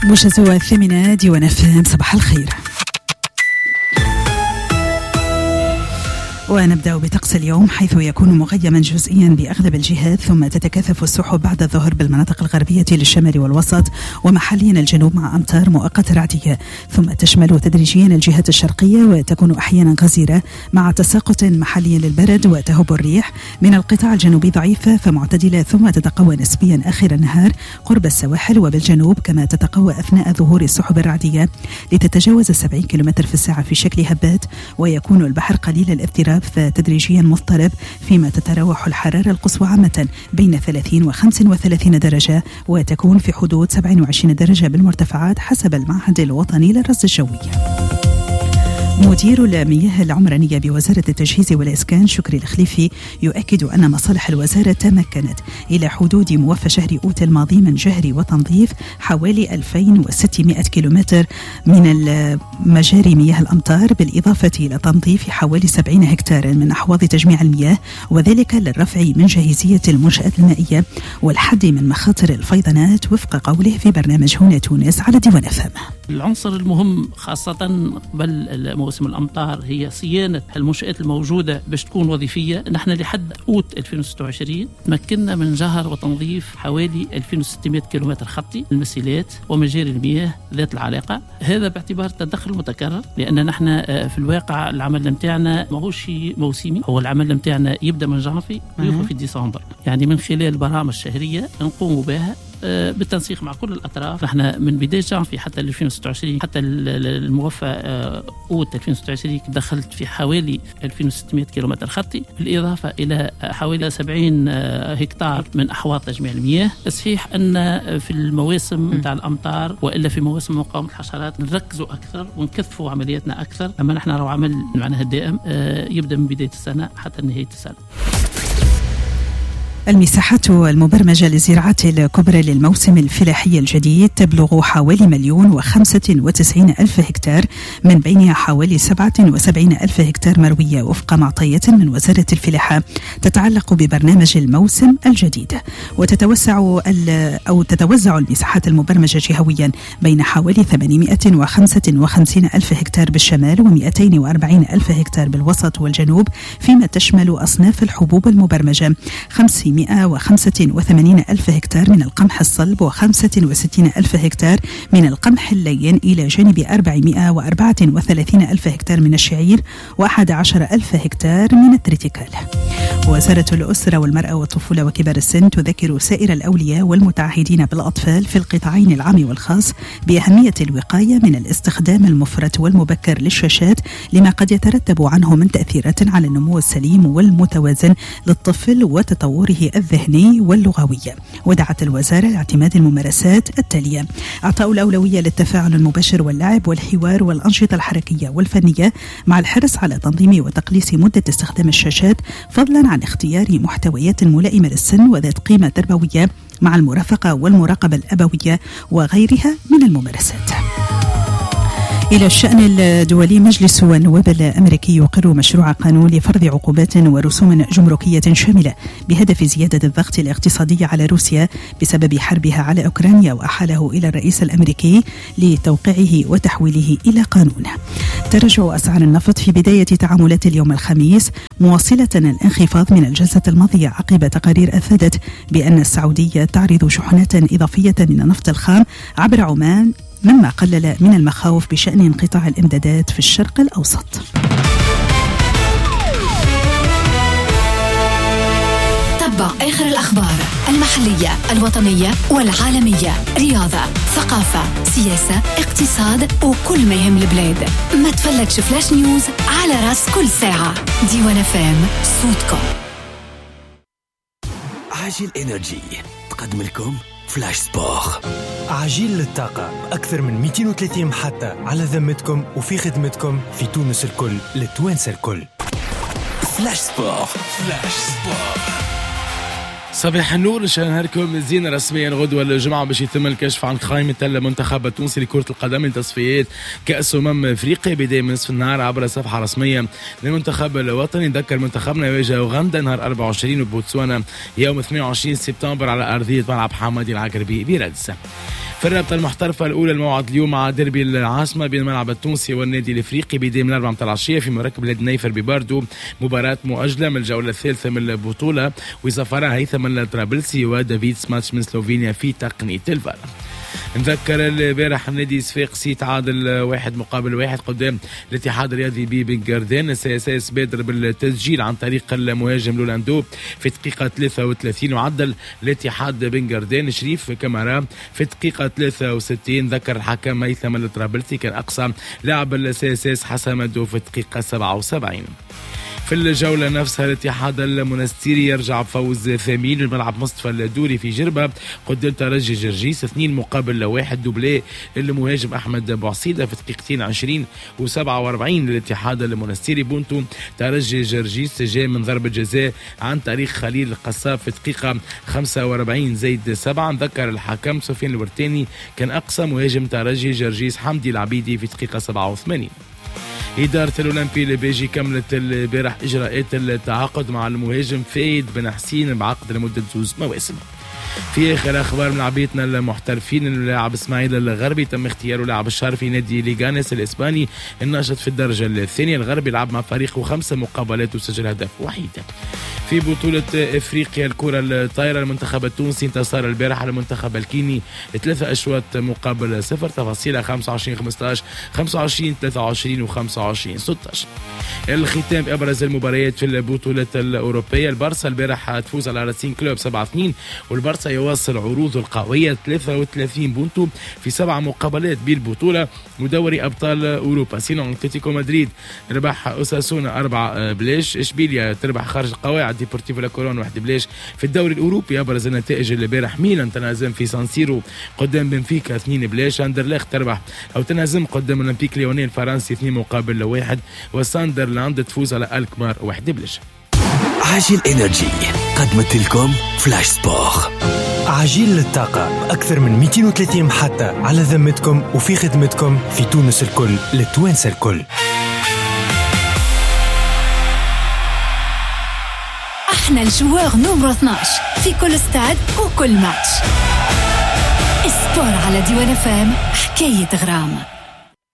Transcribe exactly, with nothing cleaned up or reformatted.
موجز الثامنة ديوان اف ام. صباح الخير. ونبدأ بطقس اليوم، حيث يكون مغيما جزئيا بأغلب الجهات، ثم تتكاثف السحب بعد الظهر بالمناطق الغربية للشمال والوسط، ومحليا الجنوب مع أمطار مؤقتة رعدية، ثم تشمل تدريجيا الجهات الشرقية وتكون أحيانا غزيرة مع تساقط محلي للبرد، وتهب الريح من القطاع الجنوبي ضعيفة فمعتدلة، ثم تتقوى نسبيا آخر النهار قرب السواحل وبالجنوب، كما تتقوى أثناء ظهور السحب الرعدية لتتجاوز سبعين كيلومتر في الساعة في شكل هبات، ويكون البحر قليل الاضطراب فتدريجيا مضطرب، فيما تتراوح الحرارة القصوى عامة بين ثلاثين وخمسة وثلاثين درجة، وتكون في حدود سبعة وعشرين درجة بالمرتفعات حسب المعهد الوطني للرصد الجوي. مدير المياه العمرانية بوزارة التجهيز والإسكان شكري الخليفي يؤكد أن مصالح الوزارة تمكنت إلى حدود موفى شهر أوت الماضي من جهر وتنظيف حوالي ألفين وستمائة كيلومتر من مجاري مياه الأمطار، بالإضافة إلى تنظيف حوالي سبعين هكتارا من أحواض تجميع المياه، وذلك للرفع من جاهزية المنشآت المائية والحد من مخاطر الفيضانات، وفق قوله في برنامج هنا تونس على ديوان اف ام. العنصر المهم خاصة قبل موسم الأمطار هي صيانة المنشآت الموجودة باش تكون وظيفية. نحن لحد أوت ألفين وستة وعشرين تمكنا من جهر وتنظيف حوالي ألفين وستمائة كيلومتر خطي المسيلات ومجاري المياه ذات العلاقة، هذا باعتبار تدخل متكرر، لأن نحن في الواقع العمل متاعنا ما هوش موسمي، هو العمل متاعنا يبدأ من جانفي ويوقف في ديسمبر، يعني من خلال برامج شهرية نقوم بها بالتنسيق مع كل الأطراف. نحن من بداية جانفي حتى ألفين وستة وعشرين حتى الموفى أوت ألفين وستة وعشرين دخلت في حوالي ألفين وستمائة كيلومتر خطي، بالإضافة إلى حوالي سبعين هكتار من أحواض تجميع المياه. صحيح أن في المواسم نتاع الأمطار وإلا في مواسم مقاومة الحشرات نركزوا أكثر ونكثفوا عملياتنا أكثر، أما نحن راهو عمل معناها الدائم يبدأ من بداية السنة حتى نهاية السنة. المساحات المبرمجة للزراعات الكبرى للموسم الفلاحي الجديد تبلغ حوالي مليون وخمسة وتسعين ألف هكتار، من بينها حوالي سبعة وسبعين ألف هكتار مروية، وفق معطيات من وزارة الفلاحة تتعلق ببرنامج الموسم الجديد. وتتوسع أو تتوزع المساحات المبرمجة جهويا بين حوالي ثمانمائة وخمسة وخمسين ألف هكتار بالشمال ومئتين وأربعين ألف هكتار بالوسط والجنوب، فيما تشمل أصناف الحبوب المبرمجة خمسمائة وخمسة وثمانين ألف هكتار من القمح الصلب وخمسة وستين ألف هكتار من القمح اللين، إلى جانب أربعمائة وأربعة وثلاثين ألف هكتار من الشعير وأحد عشر ألف هكتار من التريتيكال. وزارة الأسرة والمرأة والطفولة وكبار السن تذكر سائر الأولياء والمتعهدين بالأطفال في القطاعين العام والخاص بأهمية الوقاية من الاستخدام المفرط والمبكر للشاشات، لما قد يترتب عنه من تأثيرات على النمو السليم والمتوازن للطفل وتطوره الذهني واللغوي. ودعت الوزارة لاعتماد الممارسات التالية: إعطاء الأولوية للتفاعل المباشر واللعب والحوار والأنشطة الحركية والفنية، مع الحرص على تنظيم وتقليص مدة استخدام الشاشات، فضلا عن اختيار محتويات ملائمة للسن وذات قيمة تربوية، مع المرافقة والمراقبة الأبوية وغيرها من الممارسات. إلى الشأن الدولي، مجلس النواب الأمريكي يقر مشروع قانون لفرض عقوبات ورسوم جمركية شاملة بهدف زيادة الضغط الاقتصادي على روسيا بسبب حربها على أوكرانيا، وأحاله إلى الرئيس الأمريكي لتوقيعه وتحويله إلى قانون. تراجع أسعار النفط في بداية تعاملات اليوم الخميس، مواصلة الانخفاض من الجلسة الماضية، عقب تقارير أفادت بأن السعودية تعرض شحنات إضافية من النفط الخام عبر عمان، مما قلل من المخاوف بشأن انقطاع الإمدادات في الشرق الأوسط. تتبع آخر الأخبار المحلية الوطنية والعالمية، رياضة، ثقافة، سياسة، اقتصاد، وكل ما يهم البلاد. ما تفلتش فلاش نيوز على راس كل ساعة. ديوان اف ام، صوتكم. عاجل إنرجي تقدم لكم فلاش سبور. عجيل للطاقة، أكثر من مئتين وثلاثين محطة على ذمتكم وفي خدمتكم في تونس الكل، للتوانسة الكل. فلاش سبور. فلاش سبور. صباح النور، إن شاء نهاركم زين. رسميا غدوة الجمعة باش يتم الكشف عن قائمة المنتخب التونسي لكرة القدم لتصفيات كأس أمم أفريقيا بداية من نصف النهار عبر صفحة رسمية للمنتخب الوطني. ذكر منتخبنا يواجه أوغندا نهار أربعة وعشرين وبوتسوانا يوم اثنين وعشرين سبتمبر على أرضية ملعب حمادي العقربي برادس. في الرابطة المحترفة الأولى الموعد اليوم مع ديربي العاصمة بين الملعب التونسي والنادي الإفريقي بداية من أربعة متاع العشية في مركب بلاد نيفر بباردو. مباراة مؤجلة من الجولة الثالثة من البطولة ويصفرها هيثم الطرابلسي ودافيد ماتش من سلوفينيا في تقنية الفار. نذكر البارح النادي صفاقسي تعادل واحد مقابل واحد قدام الاتحاد الرياضي ببن جاردين. السياساس بادر بالتسجيل عن طريق المهاجم لولاندو في دقيقة ثلاثة وثلاثين وعدل الاتحاد بن جاردين شريف كامارا في دقيقة ثلاثة وستين. ذكر الحكم هيثم الطرابلسي كان أقصى لاعب السياساس حسمده في دقيقة سبعة وسبعين. في الجولة نفسها الاتحاد المنستيري يرجع بفوز ثمين الملعب مصطفى الدوري في جربة قدام ترجي جرجيس اثنين مقابل واحد. دوبلي المهاجم أحمد بوعصيدة في دقيقتين عشرين وسبعة وأربعين للاتحاد المنستيري. بونتو ترجي جرجيس جاء من ضربة جزاء عن طريق خليل القصاب في دقيقة خمسة وأربعين زيد سبعة. ذكر الحكم سفيان الورتاني كان أقصى مهاجم ترجي جرجيس حمدي العبيدي في دقيقة سبعة وثمانين. إدارة الأولمبي البيجي كملت البارح إجراءات التعاقد مع المهاجم فايد بن حسين بعقد لمدة زوز مواسم. في آخر أخبار من لعبيتنا المحترفين، اللاعب إسماعيل الغربي تم اختياره لاعب الشهر في نادي ليغانيس الإسباني الناشط في الدرجة الثانية. الغربي لعب مع فريقه خمسة مقابلات وسجل هدف وحيد. في بطولة إفريقيا الكرة الطايرة المنتخب التونسي انتصر البارح على المنتخب الكيني ثلاثة أشواط مقابل صفر. تفاصيلها خمسة وعشرين خمسة عشر خمسة وعشرين ثلاثة وعشرين وخمسة وعشرين ستة عشر. الختام أبرز المباريات في البطولة الأوروبية، البارسا البارح تفوز على راسين كلوب سبعة اثنين والبارسا يواصل عروضه القوية ثلاثة وثلاثين بونتو في سبع مقابلات بالبطولة ودوري أبطال أوروبا. سينو أتلتيكو مدريد ربح أوساسونا أربعة بلاش. إشبيليا تربح خارج القواعد ديبورتيفو لا كورون واحد بلاش. في الدوري الأوروبي أبرز النتائج البارح، ميلان تنهزم في سانسيرو قدام بنفيكا اثنين بلاش. أندرلخت تربح أو تنهزم قدام أولمبيك ليونيل الفرنسي اثنين مقابل واحد. وساندرلاند تفوز على الكمار واحد بلاش. عاجل إنرجي قدمت لكم فلاش سبور. عجيل للطاقة أكثر من مئتين وثلاثين محطة على ذمتكم وفي خدمتكم في تونس الكل للتوانسة الكل. احنا الجوار نمرو اثناش في كل استاد وكل ماتش. اسبور على ديوان فام، حكاية غرام.